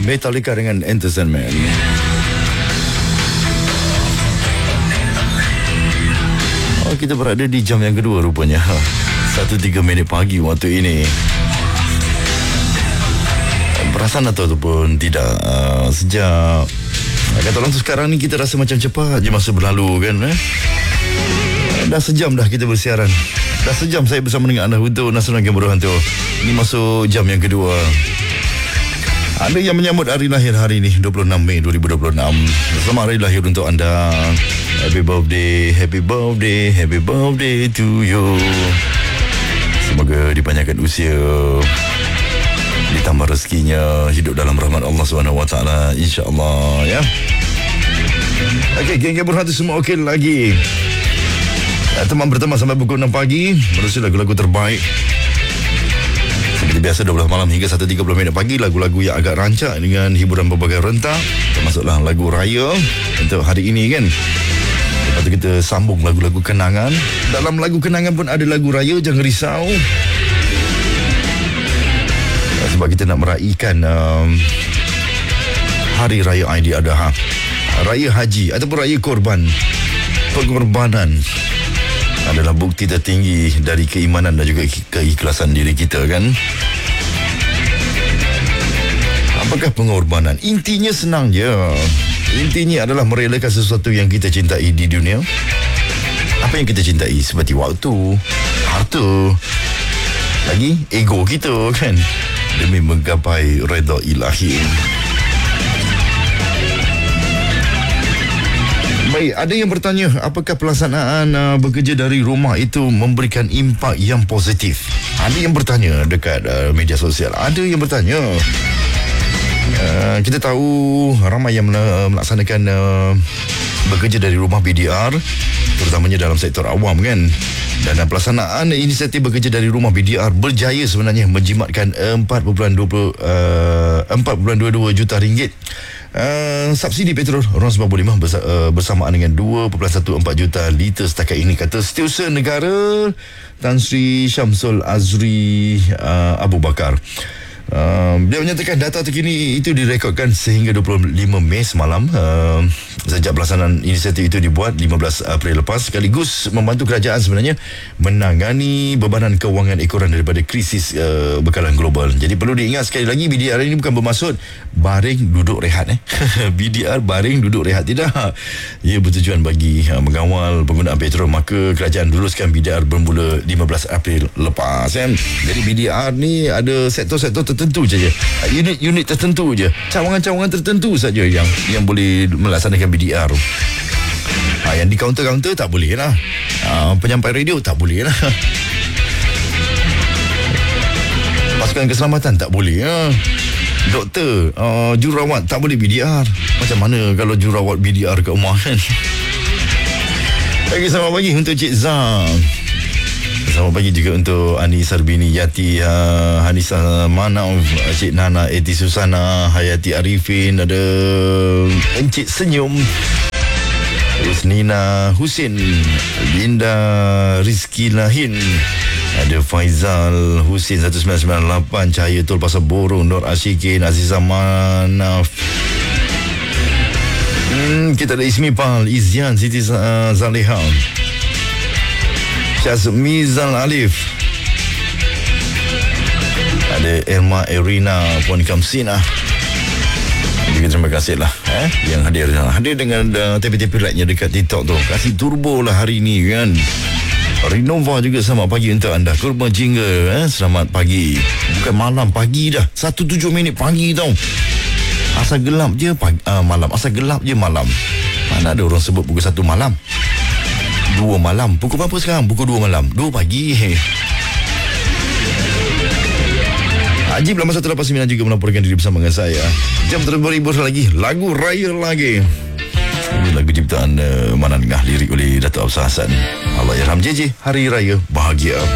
Metallica dengan Entertainment. Kita berada di jam yang kedua rupanya. 1:03 pagi waktu ini. Perasan ataupun tidak, sejak kata orang tu sekarang ni kita rasa macam cepat je masa berlalu kan. Dah sejam dah kita bersiaran. Dah sejam saya bersama dengan anda untuk Nasional Game Hantu. Ini masuk jam yang kedua. Anda yang menyambut hari lahir hari ini 26 Mei 2026. Selamat hari lahir untuk anda. Happy birthday, happy birthday, happy birthday to you. Semoga dipanjangkan usia, ditambah rezekinya, hidup dalam rahmat Allah SWT, insya-Allah ya. Okey, geng-geng berhati semua okey lagi. Teman berteman sampai pukul 6 pagi, menerusi lagu-lagu terbaik. Seperti biasa 12 malam hingga 1:30 pagi, lagu-lagu yang agak rancak dengan hiburan berbagai rentak, termasuklah lagu raya untuk hari ini kan. Lepas tu kita sambung lagu-lagu kenangan. Dalam lagu kenangan pun ada lagu raya, jangan risau. Sebab kita nak meraihkan Hari Raya Aidiladha, Raya Haji ataupun Raya Korban. Pengorbanan adalah bukti tertinggi dari keimanan dan juga keikhlasan diri kita kan. Apakah pengorbanan? Intinya senang je. Intinya adalah merelakan sesuatu yang kita cintai di dunia. Apa yang kita cintai? Seperti waktu, harta, lagi ego kita kan, demi menggapai redha ilahi. Baik, ada yang bertanya, apakah pelaksanaan bekerja dari rumah itu memberikan impak yang positif? Ada yang bertanya dekat media sosial. Ada yang bertanya. Kita tahu ramai yang melaksanakan bekerja dari rumah BDR, terutamanya dalam sektor awam kan. Dan pelaksanaan inisiatif bekerja dari rumah BDR berjaya sebenarnya menjimatkan 4.22 juta ringgit subsidi petrol RON 95 bersamaan dengan 2.14 juta liter setakat ini, kata Setiausaha Negara Tan Sri Syamsul Azri Abu Bakar. Dia menyatakan data terkini itu direkodkan sehingga 25 Mei semalam, sejak pelaksanaan inisiatif itu dibuat 15 April lepas, sekaligus membantu kerajaan sebenarnya menangani bebanan kewangan ekoran daripada krisis bekalan global. Jadi perlu diingat sekali lagi, BDR ini bukan bermaksud baring duduk rehat BDR baring duduk rehat, tidak. Ia bertujuan bagi mengawal penggunaan petrol. Maka kerajaan luluskan BDR bermula 15 April lepas kan. Jadi BDR ni ada sektor-sektor tertentu saja, unit-unit tertentu je, cawangan-cawangan tertentu saja yang boleh melaksanakan BDR. Yang di kaunter-kaunter tak boleh lah, penyampai radio tak boleh lah, pasukan keselamatan tak boleh lah, doktor, jururawat tak boleh BDR. Macam mana kalau jururawat BDR kat rumah kan? Lagi selamat pagi untuk Cik Zah. Selamat pagi juga untuk Ani Sarbini Yati, Hanisa Manauf, Cik Nana Eti Susana, Hayati Arifin, ada Encik Senyum, Usnina Husin, Linda Rizki Lahin, ada Faizal Husin 1998, Cahaya Tol Pasar Borong, Nur Asyikin, Azizah Manaf. Kita ada Ismi Pal, Izzian Siti Zaleha, Syazmizal Alif, ada Irma Erina, Puan Kamsina. Juga terima kasih lah yang hadir dengan tepi-tepi like-nya dekat TikTok tu. Kasih turbo lah hari ni kan. Renova juga selamat pagi untuk anda. Kurma Jingga, selamat pagi. Bukan malam, pagi dah. 1:07 pagi tau. Asal gelap je malam. Asal gelap je malam. Mana ada orang sebut pukul 1 malam, 2 malam. Pukul berapa sekarang? Pukul 2 malam, 2 pagi. Ajib Lama 189 juga melaporkan diri bersama dengan saya. Jam terus berhibur lagi, lagu raya lagi. Ini lagu ciptaan Manan Ngah, lirik oleh Dato' Absah Hasan. Allah yarham JJ, Hari Raya Bahagia.